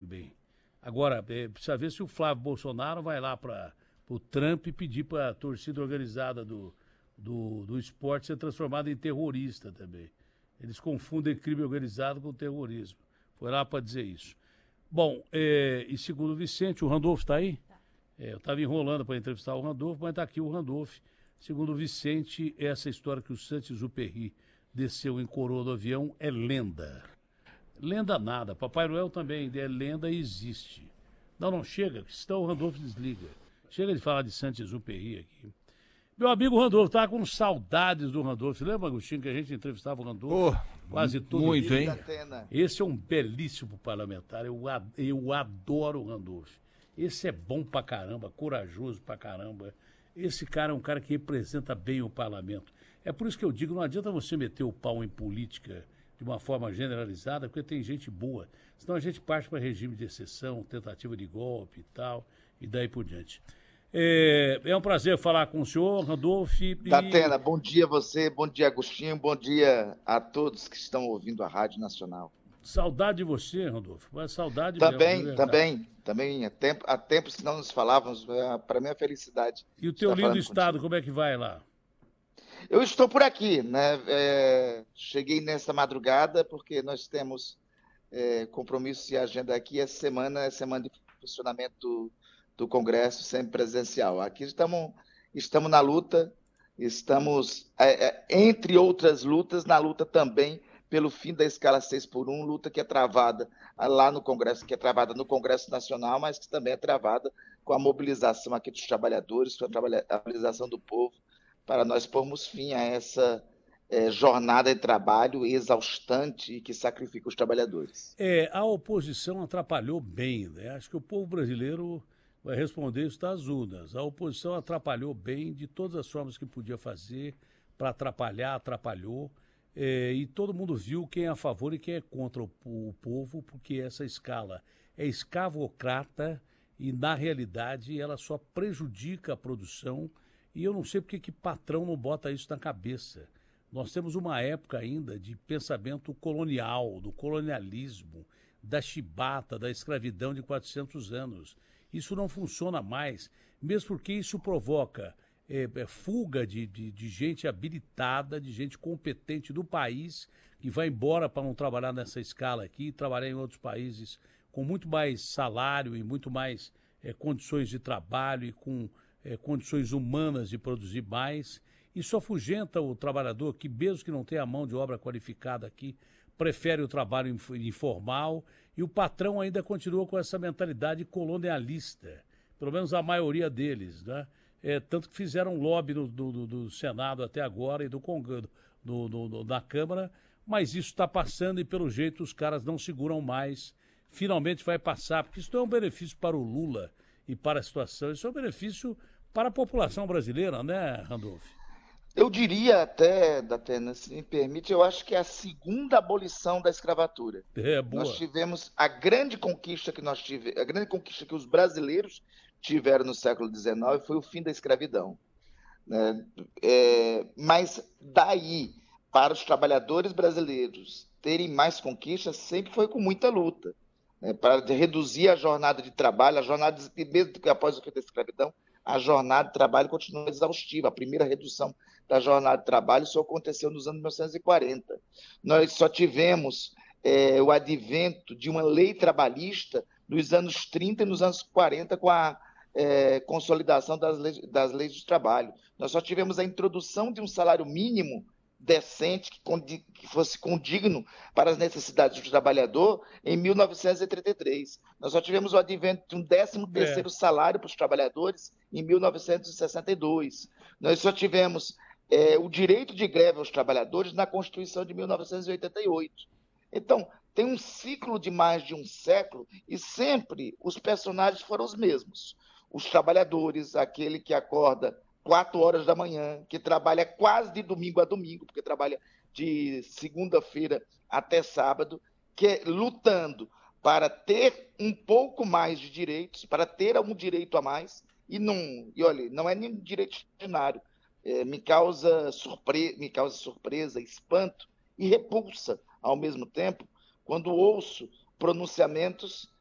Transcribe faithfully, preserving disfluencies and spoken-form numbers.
também. Agora, é, precisa ver se o Flávio Bolsonaro vai lá para o Trump pedir para a torcida organizada do, do, do esporte ser transformada em terrorista também. Eles confundem crime organizado com terrorismo. Foi lá para dizer isso. Bom, é, e segundo o Vicente, o Randolfo está aí? É, eu estava enrolando para entrevistar o Randolfo, mas está aqui o Randolfo. Segundo o Vicente, essa história que o Saint-Exupéry desceu em coroa do avião é lenda. Lenda nada. Papai Noel também é lenda e existe. Não, não chega, senão o Randolfo desliga. Chega de falar de Saint-Exupéry aqui. Meu amigo Randolfo, estava com saudades do Randolfo. Lembra, Agostinho, que a gente entrevistava o Randolfo? Oh, quase todo muito, dia. hein? Esse é um belíssimo parlamentar. Eu, eu adoro o Randolfo. Esse é bom pra caramba, corajoso pra caramba. Esse cara é um cara que representa bem o parlamento. É por isso que eu digo, não adianta você meter o pau em política de uma forma generalizada, porque tem gente boa. Senão a gente parte para regime de exceção, tentativa de golpe e tal, e daí por diante. É, é um prazer falar com o senhor, Randolfo. E... Datena, bom dia a você, bom dia Agostinho, bom dia a todos que estão ouvindo a Rádio Nacional. Saudade de você, Randolfo, mas saudade também, mesmo. Também, também, há, tempo, há tempos que não nos falávamos, para mim é felicidade. E o teu lindo estado, contigo. Como é que vai lá? Eu estou por aqui, né? É, cheguei nessa madrugada porque nós temos é, compromisso e agenda aqui. Essa semana é semana de funcionamento do, do Congresso sempre presencial. Aqui estamos, estamos na luta, estamos, é, é, entre outras lutas, na luta também pelo fim da escala seis por um, luta que é travada lá no Congresso, que é travada no Congresso Nacional, mas que também é travada com a mobilização aqui dos trabalhadores, com a mobilização do povo, para nós pormos fim a essa é, jornada de trabalho exaustante e que sacrifica os trabalhadores. É, a oposição atrapalhou bem, né? Acho que o povo brasileiro vai responder isso das urnas. A oposição atrapalhou bem de todas as formas que podia fazer para atrapalhar, atrapalhou. É, e todo mundo viu quem é a favor e quem é contra o, o povo, porque essa escala é escravocrata e, na realidade, ela só prejudica a produção. E eu não sei porque que patrão não bota isso na cabeça. Nós temos uma época ainda de pensamento colonial, do colonialismo, da chibata, da escravidão de quatrocentos anos. Isso não funciona mais, mesmo porque isso provoca é, é, fuga de, de, de gente habilitada, de gente competente do país, que vai embora para não trabalhar nessa escala aqui, trabalhar em outros países com muito mais salário e muito mais é, condições de trabalho e com é, condições humanas de produzir mais. Isso afugenta o trabalhador que, mesmo que não tenha mão de obra qualificada aqui, prefere o trabalho informal, e o patrão ainda continua com essa mentalidade colonialista, pelo menos a maioria deles, né? É, tanto que fizeram lobby do, do, do Senado até agora e do Congresso, do, do, do, da Câmara, mas isso está passando e, pelo jeito, os caras não seguram mais. Finalmente vai passar, porque isso não é um benefício para o Lula e para a situação, isso é um benefício para a população brasileira, né, Randolfo? Eu diria até, Datena, se me permite, eu acho que é a segunda abolição da escravatura. É, boa. Nós tivemos a grande conquista que nós tivemos, a grande conquista que os brasileiros tiveram no século dezenove foi o fim da escravidão. Né? É, mas daí, para os trabalhadores brasileiros terem mais conquistas, sempre foi com muita luta. Né? Para reduzir a jornada de trabalho, a jornada, de, mesmo que após o fim da escravidão, a jornada de trabalho continua exaustiva. A primeira redução da jornada de trabalho só aconteceu nos anos mil novecentos e quarenta. Nós só tivemos é, o advento de uma lei trabalhista nos anos trinta e nos anos quarenta com a é, consolidação das leis, das leis de trabalho. Nós só tivemos a introdução de um salário mínimo decente, que, que fosse condigno para as necessidades do trabalhador em mil novecentos e trinta e três. Nós só tivemos o advento de um décimo terceiro é. salário para os trabalhadores em mil novecentos e sessenta e dois. Nós só tivemos é, o direito de greve aos trabalhadores na Constituição de mil novecentos e oitenta e oito. Então, tem um ciclo de mais de um século e sempre os personagens foram os mesmos. Os trabalhadores, aquele que acorda quatro horas da manhã, que trabalha quase de domingo a domingo, porque trabalha de segunda-feira até sábado, que é lutando para ter um pouco mais de direitos, para ter algum direito a mais, e não, e olha, não é nenhum direito extraordinário. É, me causa surpre, me causa surpresa, espanto e repulsa ao mesmo tempo, quando ouço pronunciamentos